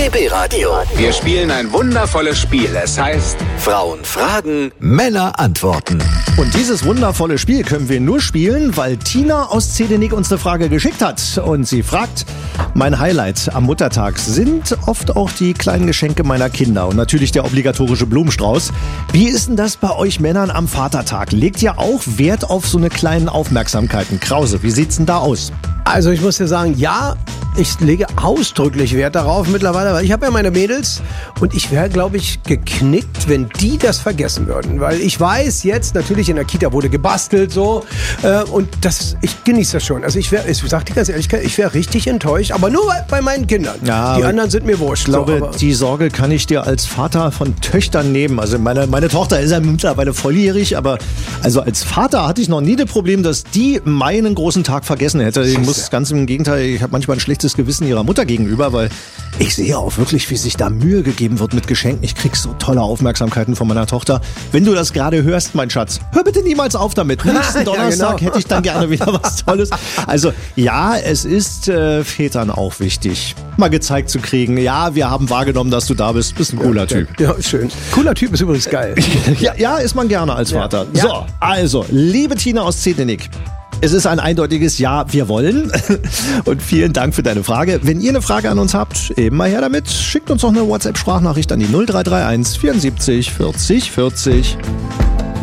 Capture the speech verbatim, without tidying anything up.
B B Radio. Wir spielen ein wundervolles Spiel. Es heißt Frauen fragen, Männer antworten. Und dieses wundervolle Spiel können wir nur spielen, weil Tina aus Zedenik uns eine Frage geschickt hat. Und sie fragt, mein Highlight am Muttertag sind oft auch die kleinen Geschenke meiner Kinder und natürlich der obligatorische Blumenstrauß. Wie ist denn das bei euch Männern am Vatertag? Legt ihr auch Wert auf so eine kleinen Aufmerksamkeiten? Krause, wie sieht's denn da aus? Also ich muss dir sagen, ja, ich lege ausdrücklich Wert darauf mittlerweile, weil ich habe ja meine Mädels und ich wäre, glaube ich, geknickt, wenn die das vergessen würden. Weil ich weiß jetzt, natürlich in der Kita wurde gebastelt so äh, und das, ich genieße das schon. Also ich wäre, ich sage dir ganz ehrlich, ich wäre richtig enttäuscht, aber nur bei meinen Kindern. Ja, die anderen sind mir wurscht. Ich glaube, so, die Sorge kann ich dir als Vater von Töchtern nehmen. Also meine, meine Tochter ist ja mittlerweile volljährig, aber also als Vater hatte ich noch nie das Problem, dass die meinen großen Tag vergessen hätte. Ich muss ganz im Gegenteil, ich habe manchmal ein schlechtes Gewissen ihrer Mutter gegenüber, weil ich sehe auch wirklich, wie sich da Mühe gegeben wird mit Geschenken. Ich krieg so tolle Aufmerksamkeiten von meiner Tochter. Wenn du das gerade hörst, mein Schatz, hör bitte niemals auf damit. Nächsten Donnerstag ja, genau. hätte ich dann gerne wieder was Tolles. Also ja, es ist äh, Vätern auch wichtig, mal gezeigt zu kriegen, ja, wir haben wahrgenommen, dass du da bist. Bist ein cooler ja, Typ. Ja, schön. Cooler Typ ist übrigens geil. ja, ja, ist man gerne als Vater. Ja. So, also, liebe Tina aus Zedenik, es ist ein eindeutiges Ja, wir wollen. Und vielen Dank für deine Frage. Wenn ihr eine Frage an uns habt, eben mal her damit. Schickt uns doch eine WhatsApp-Sprachnachricht an die null drei drei eins vierundsiebzig vierzig vierzig.